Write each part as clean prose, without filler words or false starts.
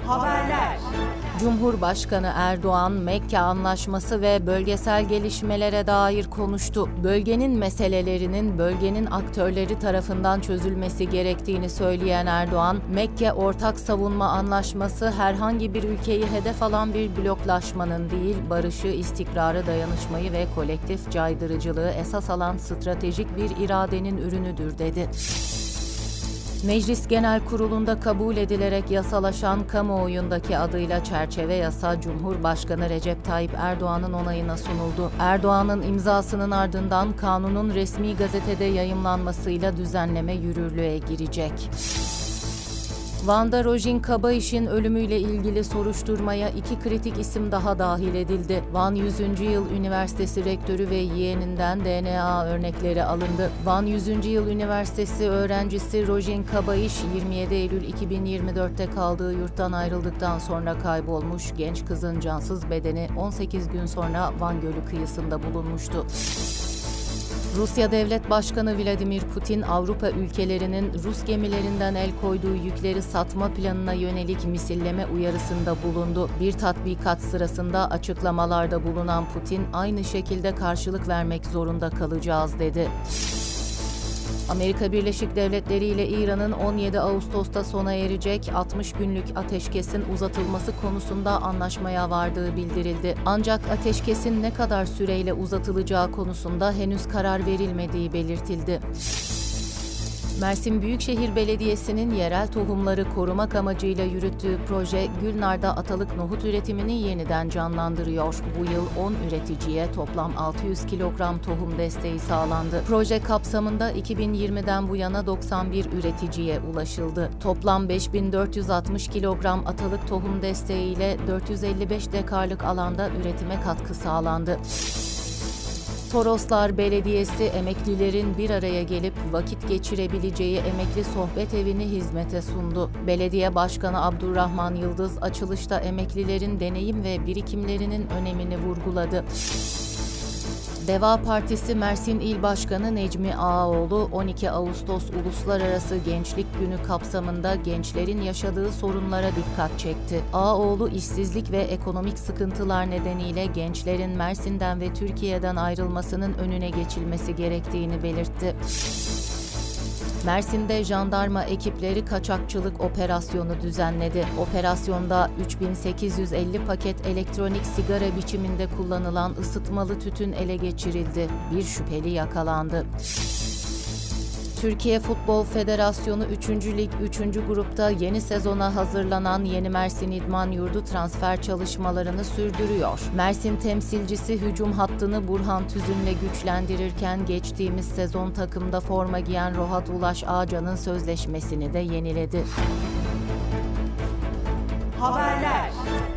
Haberler. Cumhurbaşkanı Erdoğan, Mekke Anlaşması ve bölgesel gelişmelere dair konuştu. Bölgenin meselelerinin bölgenin aktörleri tarafından çözülmesi gerektiğini söyleyen Erdoğan, Mekke Ortak Savunma Anlaşması herhangi bir ülkeyi hedef alan bir bloklaşmanın değil, barışı, istikrarı, dayanışmayı ve kolektif caydırıcılığı esas alan stratejik bir iradenin ürünüdür dedi. Meclis Genel Kurulu'nda kabul edilerek yasalaşan kamuoyundaki adıyla çerçeve yasa Cumhurbaşkanı Recep Tayyip Erdoğan'ın onayına sunuldu. Erdoğan'ın imzasının ardından kanunun resmi gazetede yayımlanmasıyla düzenleme yürürlüğe girecek. Van'da Rojin Kabayiş'in ölümüyle ilgili soruşturmaya 2 kritik isim daha dahil edildi. Van 100. Yıl Üniversitesi Rektörü ve yeğeninden DNA örnekleri alındı. Van 100. Yıl Üniversitesi öğrencisi Rojin Kabayiş, 27 Eylül 2024'te kaldığı yurttan ayrıldıktan sonra kaybolmuş, genç kızın cansız bedeni 18 gün sonra Van Gölü kıyısında bulunmuştu. Rusya Devlet Başkanı Vladimir Putin, Avrupa ülkelerinin Rus gemilerinden el koyduğu yükleri satma planına yönelik misilleme uyarısında bulundu. Bir tatbikat sırasında açıklamalarda bulunan Putin, aynı şekilde karşılık vermek zorunda kalacağız dedi. Amerika Birleşik Devletleri ile İran'ın 17 Ağustos'ta sona erecek 60 günlük ateşkesin uzatılması konusunda anlaşmaya vardığı bildirildi. Ancak ateşkesin ne kadar süreyle uzatılacağı konusunda henüz karar verilmediği belirtildi. Mersin Büyükşehir Belediyesi'nin yerel tohumları korumak amacıyla yürüttüğü proje, Gülnar'da atalık nohut üretimini yeniden canlandırıyor. Bu yıl 10 üreticiye toplam 600 kilogram tohum desteği sağlandı. Proje kapsamında 2020'den bu yana 91 üreticiye ulaşıldı. Toplam 5460 kilogram atalık tohum desteğiyle 455 dekarlık alanda üretime katkı sağlandı. Toroslar Belediyesi, emeklilerin bir araya gelip vakit geçirebileceği emekli sohbet evini hizmete sundu. Belediye Başkanı Abdurrahman Yıldız, açılışta emeklilerin deneyim ve birikimlerinin önemini vurguladı. Deva Partisi Mersin İl Başkanı Necmi Ağaoğlu, 12 Ağustos Uluslararası Gençlik Günü kapsamında gençlerin yaşadığı sorunlara dikkat çekti. Ağaoğlu, işsizlik ve ekonomik sıkıntılar nedeniyle gençlerin Mersin'den ve Türkiye'den ayrılmasının önüne geçilmesi gerektiğini belirtti. Mersin'de jandarma ekipleri kaçakçılık operasyonu düzenledi. Operasyonda 3850 paket elektronik sigara biçiminde kullanılan ısıtmalı tütün ele geçirildi. Bir şüpheli yakalandı. Türkiye Futbol Federasyonu 3. Lig 3. grupta yeni sezona hazırlanan Yeni Mersin İdman Yurdu transfer çalışmalarını sürdürüyor. Mersin temsilcisi hücum hattını Burhan Tüzün'le güçlendirirken geçtiğimiz sezon takımda forma giyen Rohat Ulaş Ağcan'ın sözleşmesini de yeniledi. Haberler.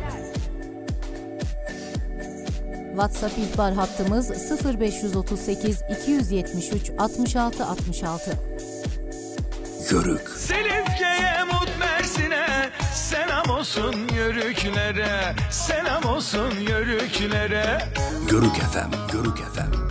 WhatsApp ihbar hattımız 0538 273 66 66. Yörük. Silifke'ye Mut Mersin'e selam olsun yörüklere, selam olsun yörüklere. Yörük FM. Yörük FM.